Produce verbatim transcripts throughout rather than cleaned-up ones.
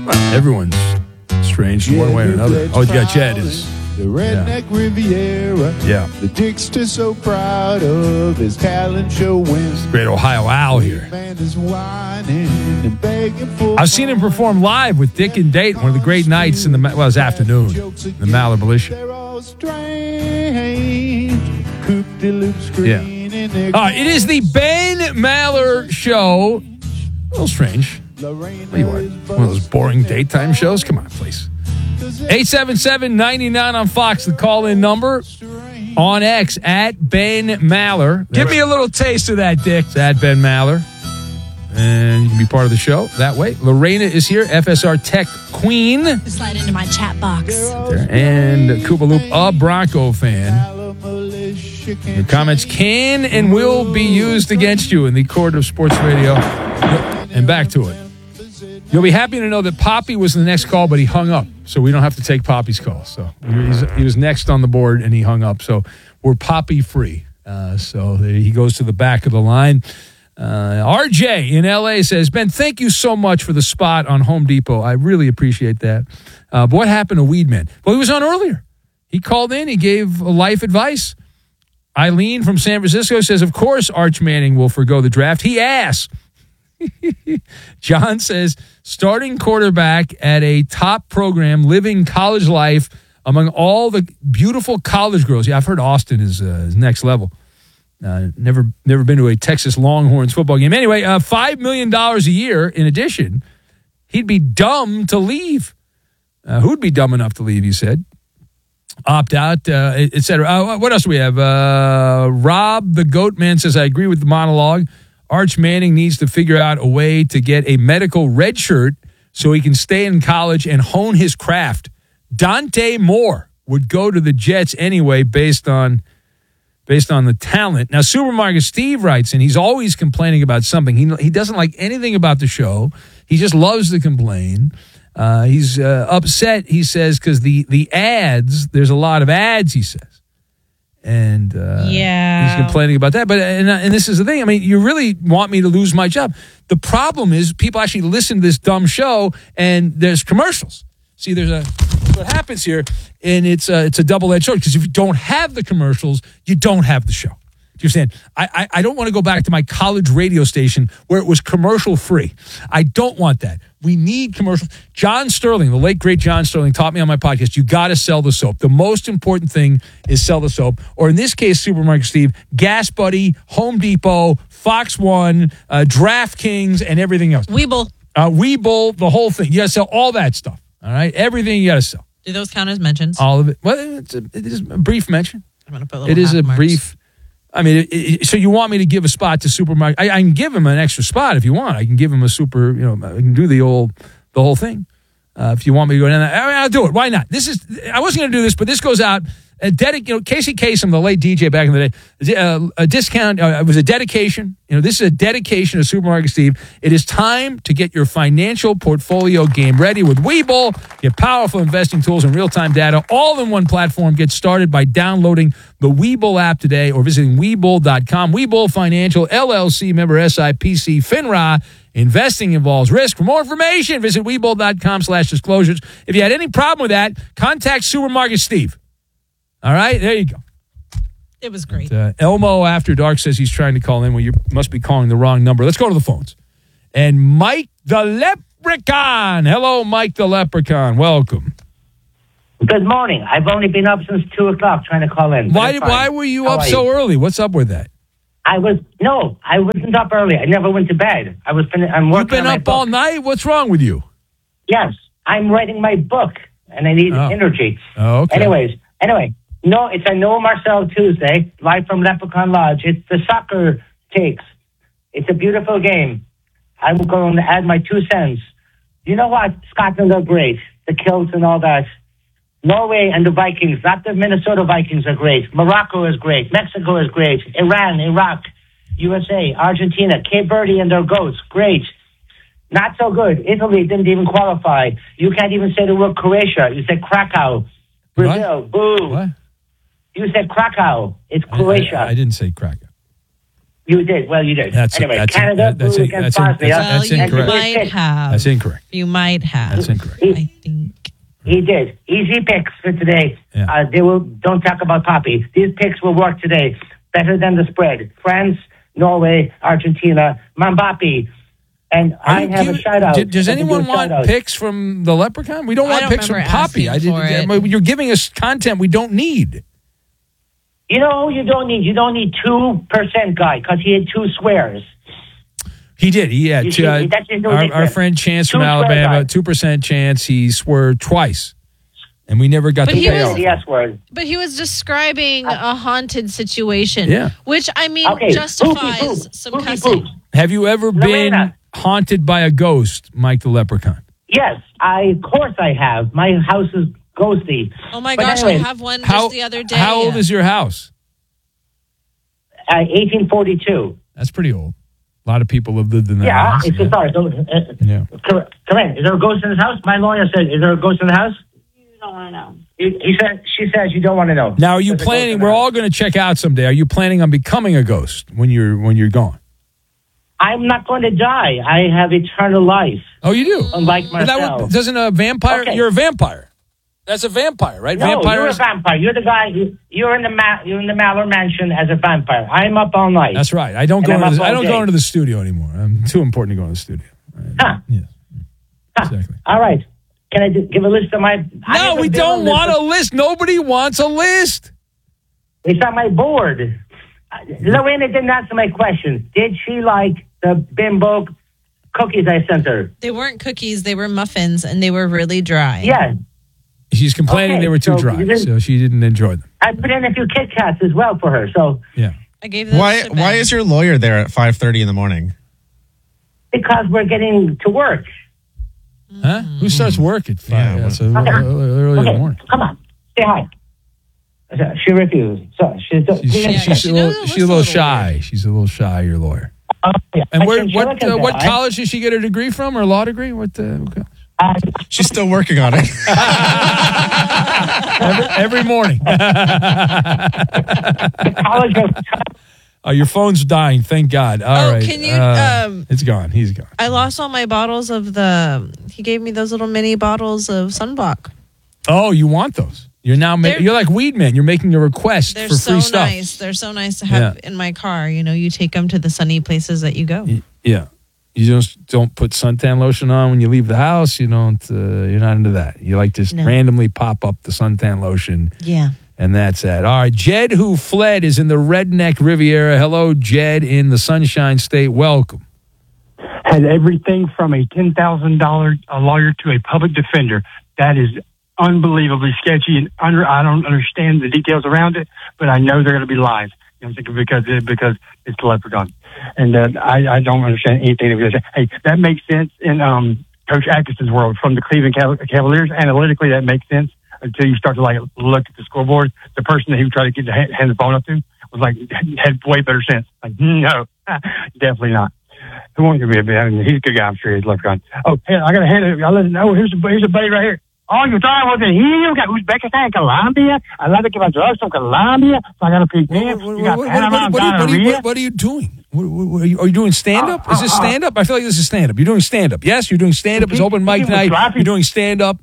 Well, everyone's strange in one way or another. Oh, yeah, Chad is. The Redneck yeah. Riviera. Yeah. The Dickster so proud of his talent show wins. Great Ohio Owl here. I've seen him perform live with Dick and Date, one of the great nights in the, well, it was afternoon, the Maller Militia. Yeah. Uh, it is the Ben Maller Show. A little strange. What do you want? One of those boring daytime shows? Come on, please. eight seven seven, nine nine on Fox, the call-in number. On X, at Ben Maller. Give me a little taste of that, Dick. It's at Ben Maller. And you can be part of the show that way. Lorena is here, F S R Tech Queen. Slide into my chat box. There. And Koopa Loop, a Bronco fan. Your comments can and will be used against you in the court of sports radio. And back to it. You'll be happy to know that Poppy was the next call, but he hung up. So we don't have to take Poppy's call. So he's, he was next on the board, and he hung up. So we're Poppy free. Uh, so he goes to the back of the line. Uh, R J in L A says, Ben, thank you so much for the spot on Home Depot. I really appreciate that. Uh, but what happened to Weedman? Well, he was on earlier. He called in. He gave life advice. Eileen from San Francisco says, of course Arch Manning will forgo the draft. He asked. John says, starting quarterback at a top program, living college life among all the beautiful college girls. Yeah, I've heard Austin is, uh, is next level. Uh, never never been to a Texas Longhorns football game. Anyway, uh, five million dollars a year in addition. He'd be dumb to leave. Uh, who'd be dumb enough to leave, he said. Opt out, uh, et cetera. Uh, what else do we have? Uh, Rob the Goat Man says, I agree with the monologue. Arch Manning needs to figure out a way to get a medical red shirt so he can stay in college and hone his craft. Dante Moore would go to the Jets anyway based on based on the talent. Now, Supermarket Steve writes, and he's always complaining about something. He, he doesn't like anything about the show. He just loves to complain. Uh, he's uh, upset, he says, because the, the ads, there's a lot of ads, he says. And uh, yeah. he's complaining about that. But and, and this is the thing. I mean, you really want me to lose my job. The problem is people actually listen to this dumb show, and there's commercials. See, there's a what happens here, and it's a, it's a double-edged sword, because if you don't have the commercials, you don't have the show. Do you understand? I, I, I don't want to go back to my college radio station where it was commercial-free. I don't want that. We need commercials. John Sterling, the late, great John Sterling, taught me on my podcast, you got to sell the soap. The most important thing is sell the soap. Or in this case, Supermarket Steve, Gas Buddy, Home Depot, Fox One, uh, DraftKings, and everything else. Weeble. Uh, Weeble, the whole thing. You got to sell all that stuff. All right? Everything you got to sell. Do those count as mentions? All of it. Well, it's a, it is a brief mention. I'm going to put a little It is a marks. brief... I mean, it, it, so you want me to give a spot to Supermarket? I, I can give him an extra spot if you want. I can give him a super, you know, I can do the old, the whole thing. Uh, if you want me to go down there, I mean, I'll do it. Why not? This is, I wasn't going to do this, but this goes out. A dedic- you know, Casey Kasem, the late D J back in the day, uh, a discount, uh, it was a dedication. You know, this is a dedication to Supermarket Steve. It is time to get your financial portfolio game ready with Webull. Get powerful investing tools and real-time data all in one platform. Get started by downloading the Webull app today or visiting Webull dot com. Webull Financial, L L C, member S I P C, FINRA. Investing involves risk. For more information, visit Webull dot com slash disclosures. If you had any problem with that, contact Supermarket Steve. All right, there you go. It was great. And, uh, Elmo After Dark says he's trying to call in. Well, you must be calling the wrong number. Let's go to the phones. And Mike the Leprechaun. Hello, Mike the Leprechaun. Welcome. Good morning. I've only been up since two o'clock trying to call in. Why did, Why were you How up are so you? early? What's up with that? I was, no, I wasn't up early. I never went to bed. I was, fin- I'm You've working been on my up book. all night? What's wrong with you? Yes, I'm writing my book, and I need Oh. energy. Oh, okay. Anyways, anyway, no, it's a No Marcel Tuesday, live from Leprechaun Lodge. It's the soccer takes. It's a beautiful game. I'm going to add my two cents. You know what? Scotland are great. The kilts and all that. Norway and the Vikings, not the Minnesota Vikings, are great. Morocco is great. Mexico is great. Iran, Iraq, U S A, Argentina, Cape Verde and their goats, great. Not so good. Italy didn't even qualify. You can't even say the word Croatia. You said Krakow. Brazil, What? boo. What? You said Krakow. It's I- Croatia. I, I didn't say Krakow. You did. Well, you did. That's anyway, that's Canada that, that's, blew in, against that's, in, Bosnia. that's, that's well, you incorrect. might have. That's incorrect. You might have. That's incorrect. I think. He did. Easy picks for today. Yeah. Uh, they will. Don't talk about Poppy. These picks will work today. Better than the spread. France, Norway, Argentina, Mbappe. And Are I you have a giving- shout out. Did- Does I can do anyone a want shout-out. picks from the Leprechaun? We don't I want don't picks from remember Poppy. I asking for did, it. You're giving us content we don't need. You know, you don't need. You don't need two percent guy because he had two swears. He did. He had You two, see, uh, that's just no our, our different. friend Chance from Two swear Alabama, guys. two percent chance. He swore twice, and we never got But the he payoff. was- The S word. But he was describing a haunted situation. Yeah. Which, I mean, Okay. justifies Poopy poop. some Poopy cussing. poop. Have you ever been Lorena. haunted by a ghost, Mike the Leprechaun? Yes, I. Of course, I have. My house is ghosty. Oh my But gosh, anyway, I have one How just the other day. How old is your house? Uh, eighteen forty-two. That's pretty old. A lot of people have lived in that Yeah, house. it's a sorry. So, uh, Yeah. Cor- Corinne, is there a ghost in his house? My lawyer said, "Is there a ghost in the house?" You don't want to know. He, he said, "She says you don't want to know." Now, are you There's a ghost planning? in the We're house. all going to check out someday. Are you planning on becoming a ghost when you're when you're gone? I'm not going to die. I have eternal life, Oh, you do. unlike But that myself. would, doesn't a vampire? Okay. You're a vampire. That's a vampire, right? no, vampire. you're a is- vampire. You're the guy. You, you're in the ma- you're in the Mallory Mansion as a vampire. I'm up all night. That's right. I don't And go. I'm Into up the, I all don't day. go into the studio anymore. I'm too important to go into the studio. Huh. Yes. Huh. Exactly. All right. Can I do, give a list of my? I No, have a we bill don't list want of- a list. Nobody wants a list. It's on my board. Uh, Lorena didn't answer my question. Did she like the bimbo cookies I sent her? They weren't cookies, they were muffins, and they were really dry. Yeah. She's complaining Okay, they were too so dry, you didn't- so she didn't enjoy them. I put in a few Kit Kats as well for her. So Yeah. I gave them Why? to Why Ben. is your lawyer there at five thirty in the morning? because we're getting to work. Huh? Who starts work at five? Yeah, Yeah, well- so early, early in the Okay, morning. come on. Say hi. She refused. So she's, She's, she- she's, she's she a knows little, it she's a looks little a little shy. She's a little shy. Your lawyer. Oh, yeah. And I where? can- she What? look Uh, at what that. college did she get her degree from? Her law degree? What? Uh, what college? Uh, She's still working on it. every, every morning. college of Oh, your phone's dying. Thank God. All Oh, right. can you, Uh, um, it's gone. He's gone. I lost all my bottles of the. He gave me those little mini bottles of sunblock. Oh, you want those? You're now. Ma- They're- you're like Weed Man. You're making a request They're for so free stuff. nice. They're so nice to have in my car. You know, you take them to the sunny places that you go. Y- Yeah. You just don't put suntan lotion on when you leave the house. You don't. Uh, you're not into that. You like just No. randomly pop up the suntan lotion, Yeah. and that's that. All right. Jed, who fled, is in the Redneck Riviera. Hello, Jed, in the Sunshine State. Welcome. Had everything from a ten thousand dollars a lawyer to a public defender. That is unbelievably sketchy, and under, I don't understand the details around it, but I know they're going to be lies. You know, because because it's the Leprechaun, and uh, I, I don't understand anything that he says. Hey, that makes sense in um, Coach Atkinson's world from the Cleveland Cav- Cavaliers. Analytically, that makes sense until you start to like look at the scoreboard. The person that he tried to get the hand, hand the phone up to was like had way better sense. Like no, definitely not. Who wants to be a bit? I mean, he's a good guy. I'm sure he's Leprechaun. Oh, hey, I got a hand. I let him know. Here's a here's a buddy right here. Oh, you're talking about the heel? Got Uzbekistan, Colombia. I love to give a drugs from Colombia, so I got to pick them. What, You got what- Panama what- what- what- what- gonorrhea. what- what are you doing? What- what- are, you, are you doing stand up? Is this Uh, uh, uh. stand up? I feel like this is stand up. You're doing stand up. Yes, you're doing stand up. It's open mic He was night. dropping- You're doing stand up.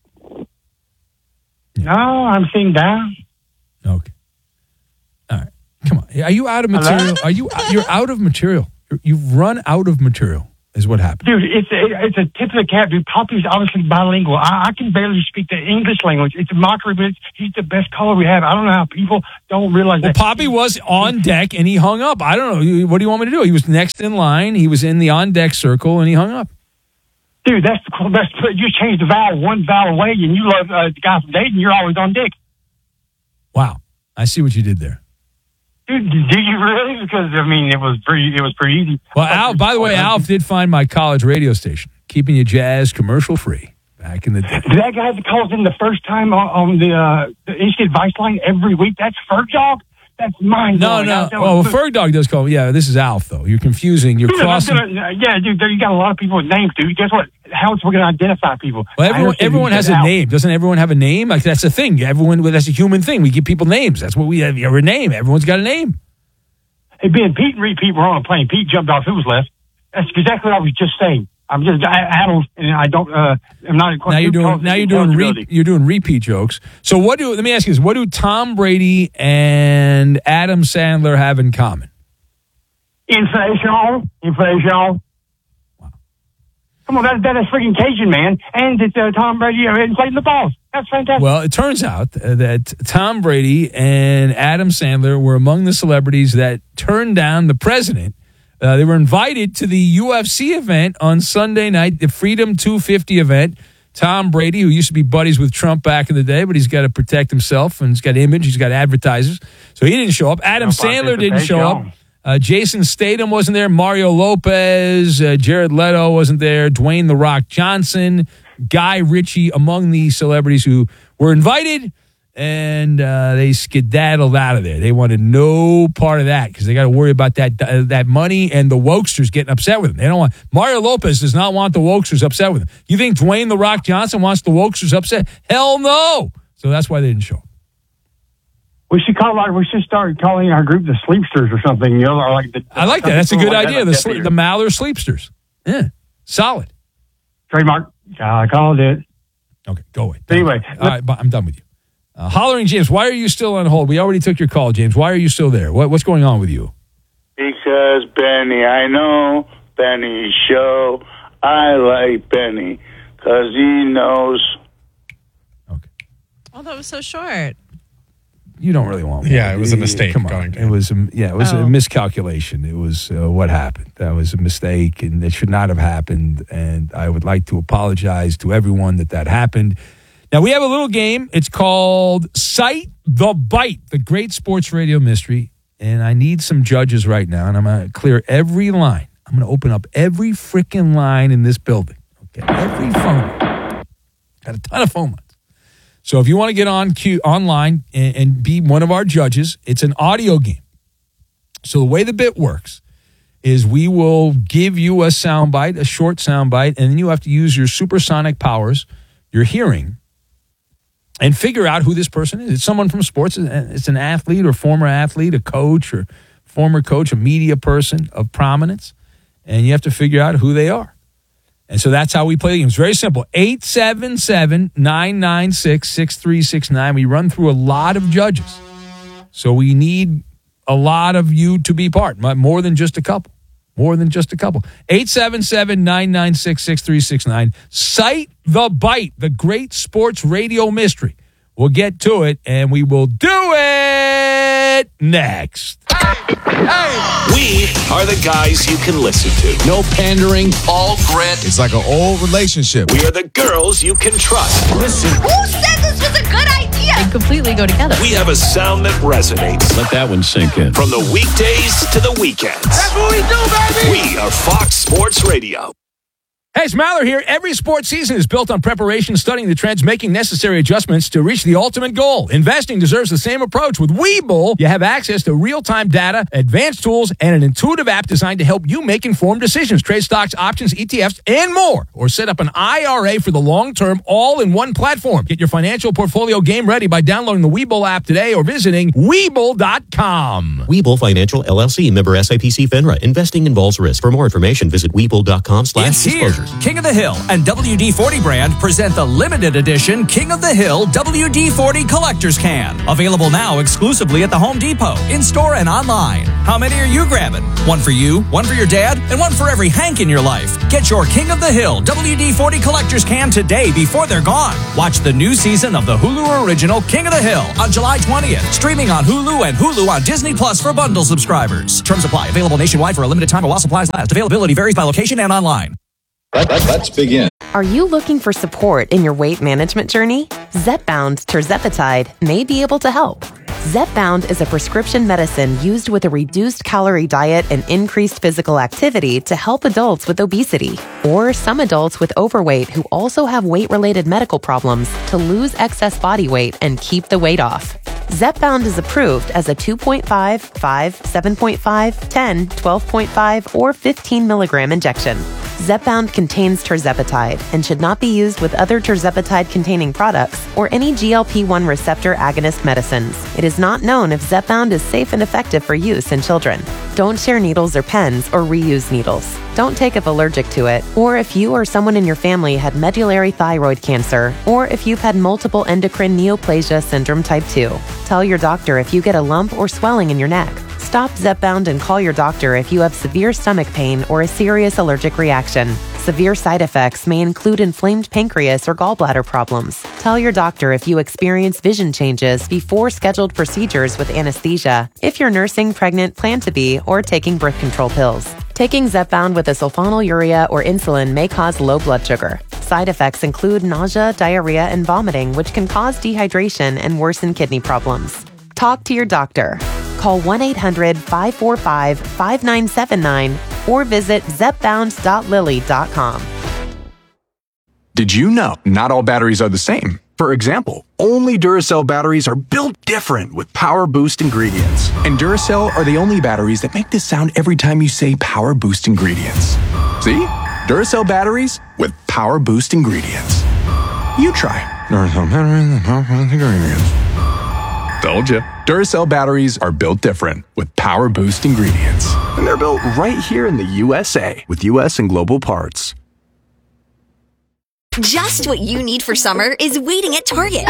No, I'm sitting down. Okay. All right. Come on. Are you out of material? Are you? You're out of material. You're, you've run out of material. Is what happened. Dude, it's a, it's a tip of the cap, dude. Poppy's obviously bilingual. I, I can barely speak the English language. It's a mockery, but it's, he's the best caller we have. I don't know how people don't realize Well, that. Poppy was on deck and he hung up. I don't know. You- What do you want me to do? He was next in line. He was in the on deck circle and he hung up. Dude, that's the cool. That's you changed the vowel one vowel away, and you love uh, the guy from Dayton. You're always on dick. Wow. I see what you did there. Dude, do you really? Because I mean, it was pretty. It was pretty easy. Well, Alf, by the way, Alf did find my college radio station, keeping you jazz commercial free back in the day. That guy that calls in the first time on, on the, uh, the instant advice line every week. That's Ferg Dog. That's mind No, blowing. no. Oh, well, Ferg Dog does call. Yeah, this is Alf, though. You're confusing. You're Dude, I'm crossing. gonna- yeah, dude, you got a lot of people with names, dude. Guess what? How else we're going to identify people? Well, I everyone, understand everyone you has said a Alf. name. Doesn't everyone have a name? Like, that's a thing. Everyone, that's a human thing. We give people names. That's what we have. Our name. Everyone's got a name. Hey, Ben, Pete and Repeat were on a plane. Pete jumped off. Who was left? That's exactly what I was just saying. I'm just addled, and I don't. Uh, I'm not. Now you're doing. Now you're doing. Re, you're doing repeat jokes. So what do? Let me ask you this: what do Tom Brady and Adam Sandler have in common? Inflation. Inflation. Wow. Come on, that that is freaking Cajun, man, and it's uh, Tom Brady uh, inflating the balls. That's fantastic. Well, it turns out that Tom Brady and Adam Sandler were among the celebrities that turned down the president. Uh, they were invited to the U F C event on Sunday night, the Freedom two fifty event. Tom Brady, who used to be buddies with Trump back in the day, but he's got to protect himself, and he's got image, he's got advertisers. So he didn't show up. Adam Sandler didn't show up. Uh, Jason Statham wasn't there. Mario Lopez, uh, Jared Leto wasn't there. Dwayne The Rock Johnson, Guy Ritchie, among the celebrities who were invited. And uh, they skedaddled out of there. They wanted no part of that because they got to worry about that uh, that money and the wokesters getting upset with them. They don't want Mario Lopez does not want the wokesters upset with him. You think Dwayne The Rock Johnson wants the wokesters upset? Hell no. So that's why they didn't show up. We should call like we should start calling our group the Sleepsters or something. You know, or like the, I like that. That's a good like idea. That, the sle- the Maller Sleepsters. Yeah, solid. Trademark. I called it. Okay, go away. Anyway, all right, I'm done with you. Uh, Hollering James, why are you still on hold? We already took your call, James. Why are you still there? What, what's going on with you? Because Benny, I know Benny's show. I like Benny because he knows. Okay. Oh, that was so short. You don't really want. Yeah, it was a mistake. Come on, going it was. A, yeah, it was Oh. a miscalculation. It was uh, what happened. That was a mistake, and it should not have happened. And I would like to apologize to everyone that that happened. Now, we have a little game. It's called Cite the Bite, the great sports radio mystery. And I need some judges right now, and I'm going to clear every line. I'm going to open up every freaking line in this building. Okay, every phone. Got a ton of phone lines. So if you want to get on Q, online and, and be one of our judges, it's an audio game. So the way the bit works is we will give you a soundbite, a short soundbite, and then you have to use your supersonic powers, your hearing, and figure out who this person is. It's someone from sports. It's an athlete or former athlete, a coach or former coach, a media person of prominence. And you have to figure out who they are. And so that's how we play the game. It's very simple. eight seven seven, nine nine six, six three six nine. We run through a lot of judges. So we need a lot of you to be part, more than just a couple. More than just a couple. eight seven seven, nine nine six, six three six nine. Cite the Bite, the great sports radio mystery. We'll get to it, and we will do it next. We are the guys you can listen to. No pandering. All grit. It's like an old relationship. We are the girls you can trust. Listen. Who said this was a good idea? They completely go together. We have a sound that resonates. Let that one sink in. From the weekdays to the weekends. That's what we do, baby! We are Fox Sports Radio. Hey, it's Maller here. Every sports season is built on preparation, studying the trends, making necessary adjustments to reach the ultimate goal. Investing deserves the same approach. With Webull, you have access to real-time data, advanced tools, and an intuitive app designed to help you make informed decisions. Trade stocks, options, E T Fs, and more. Or set up an I R A for the long term, all in one platform. Get your financial portfolio game ready by downloading the Webull app today or visiting Webull dot com. Webull Financial, L L C, member S I P C FINRA. Investing involves risk. For more information, visit Webull dot com slash disclosures. King of the Hill and W D forty brand present the limited edition King of the Hill W D forty Collector's Can. Available now exclusively at the Home Depot, in-store and online. How many are you grabbing? One for you, one for your dad, and one for every Hank in your life. Get your King of the Hill W D forty Collector's Can today before they're gone. Watch the new season of the Hulu original King of the Hill on July twentieth. Streaming on Hulu and Hulu on Disney Plus for bundle subscribers. Terms apply. Available nationwide for a limited time while supplies last. Availability varies by location and online. Let's begin. Are you looking for support in your weight management journey? Zepbound tirzepatide may be able to help. Zepbound is a prescription medicine used with a reduced calorie diet and increased physical activity to help adults with obesity or some adults with overweight who also have weight-related medical problems to lose excess body weight and keep the weight off. Zepbound is approved as a two point five, five, seven point five, ten, twelve point five, or fifteen milligram injection. Zepbound contains tirzepatide and should not be used with other tirzepatide-containing products or any G L P one receptor agonist medicines. It is not known if Zepbound is safe and effective for use in children. Don't share needles or pens or reuse needles. Don't take if allergic to it, or if you or someone in your family had medullary thyroid cancer, or if you've had multiple endocrine neoplasia syndrome type two. Tell your doctor if you get a lump or swelling in your neck. Stop Zepbound and call your doctor if you have severe stomach pain or a serious allergic reaction. Severe side effects may include inflamed pancreas or gallbladder problems. Tell your doctor if you experience vision changes before scheduled procedures with anesthesia, if you're nursing, pregnant, plan to be, or taking birth control pills. Taking Zepbound with a sulfonylurea or insulin may cause low blood sugar. Side effects include nausea, diarrhea, and vomiting, which can cause dehydration and worsen kidney problems. Talk to your doctor. Call one eight hundred five four five five nine seven nine or visit zepbound dot lilly dot com. Did you know not all batteries are the same? For example, only Duracell batteries are built different with Power Boost ingredients. And Duracell are the only batteries that make this sound every time you say Power Boost ingredients. See? Duracell batteries with Power Boost ingredients. You try. Duracell batteries with Power Boost ingredients. Told you. Duracell batteries are built different with Power Boost ingredients. And they're built right here in the U S A with U S and global parts. Just what you need for summer is waiting at Target.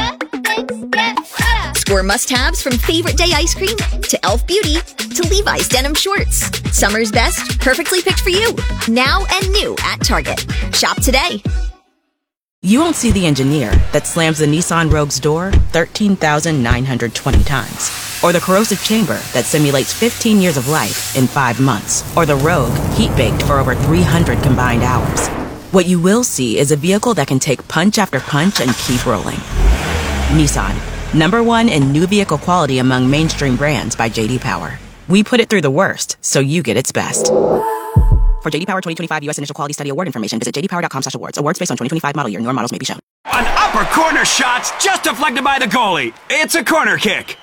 Score must-haves from Favorite Day ice cream to Elf Beauty to Levi's denim shorts. Summer's best, perfectly picked for you. Now and new at Target. Shop today. You won't see the engineer that slams the Nissan Rogue's door thirteen thousand nine hundred twenty times. Or the corrosive chamber that simulates fifteen years of life in five months. Or the Rogue heat-baked for over three hundred combined hours. What you will see is a vehicle that can take punch after punch and keep rolling. Nissan, number one in new vehicle quality among mainstream brands by J D Power. We put it through the worst, so you get its best. For J D Power twenty twenty-five U S Initial Quality Study Award information, visit j d power dot com slash awards. Awards based on twenty twenty-five model year. Newer models may be shown. An upper corner shot's just deflected by the goalie. It's a corner kick.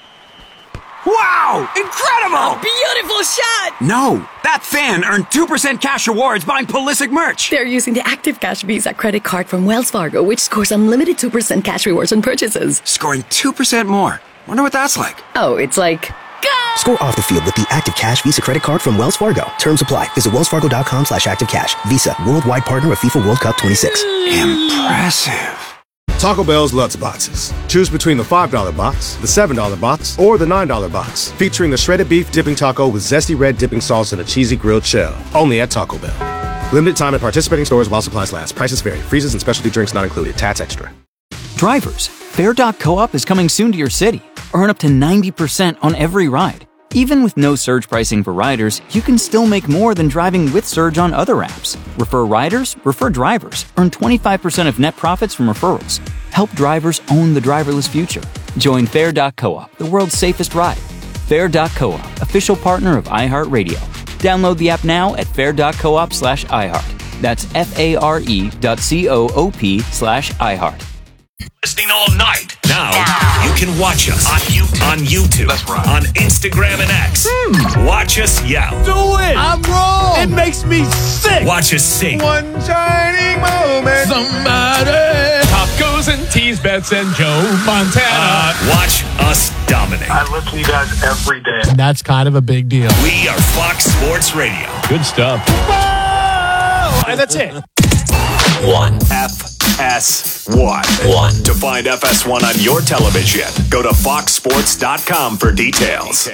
Wow! Incredible! A beautiful shot! No, that fan earned two percent cash rewards buying Pulisic merch. They're using the Active Cash Visa credit card from Wells Fargo, which scores unlimited two percent cash rewards on purchases. Scoring two percent more. Wonder what that's like. Oh, it's like... Go! Score off the field with the Active Cash Visa credit card from Wells Fargo. Terms apply. Visit wells fargo dot com slash active cash. Visa, worldwide partner of FIFA World Cup twenty-six. Impressive. Taco Bell's Lutz Boxes. Choose between the five dollar box, the seven dollar box, or the nine dollar box. Featuring the shredded beef dipping taco with zesty red dipping sauce and a cheesy grilled shell. Only at Taco Bell. Limited time at participating stores while supplies last. Prices vary. Freezes and specialty drinks not included. Tats extra. Drivers, Fair dot coop is coming soon to your city. Earn up to ninety percent on every ride. Even with no surge pricing for riders, you can still make more than driving with Surge on other apps. Refer riders, refer drivers. Earn twenty-five percent of net profits from referrals. Help drivers own the driverless future. Join Fair dot coop, the world's safest ride. Fair dot coop, official partner of iHeartRadio. Download the app now at fair dot coop slash iHeart. That's F-A-R-E dot C-O-O-P slash iHeart. Listening all night. Now, now you can watch us on YouTube, on, YouTube, That's right. on Instagram and X. Mm. Watch us yell. Do it! I'm wrong! It makes me sick! Watch us sing. One shining moment. Somebody. Tacos and teas, Bets and Joe Montana. Uh, watch us dominate. I listen to you guys every day. And that's kind of a big deal. We are Fox Sports Radio. Good stuff. Whoa! And that's it. One. F S one. One. To find F S one on your television, go to fox sports dot com for details.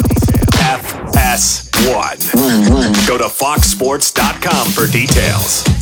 F S one. Go to fox sports dot com for details.